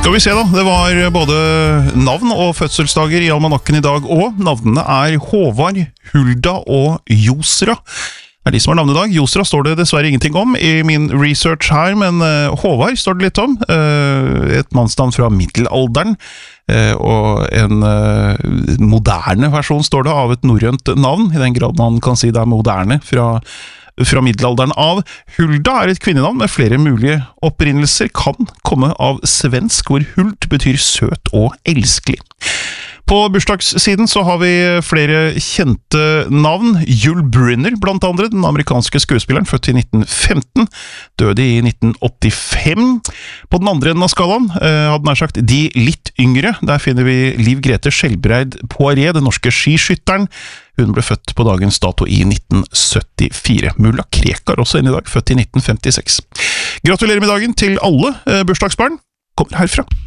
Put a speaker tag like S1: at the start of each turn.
S1: Skal vi se da, det var både navn og fødselsdager i almanakken i dag, og navnene er Håvard, Hulda og Josra. Det er de som har navnedag. Josra står det dessverre ingenting om i min research her, men Håvard står det litt om. Et mannsnavn fra middelalderen, og en moderne versjon står det av et norrønt navn, i den grad man kan si det er moderne fra middelalderen av. Hulda er et kvinnenavn med flere mulige opprinnelser, kan komme av svensk, hvor huld betyr søt og elskelig. På bursdagssiden så har vi flere kjente navn. Yul Brynner, blant andre, den amerikanske skuespilleren, født i 1915, døde i 1985. På den andre enden av skalaen hadde nær sagt de litt yngre. Der finner vi Liv Grete Skjelbreid Poirier, den norske skiskytteren. Hun ble født på dagens dato i 1974. Mulla Krekar også inn i dag, født i 1956. Gratulerer med dagen til alle bursdagsbarn. Kommer herfra.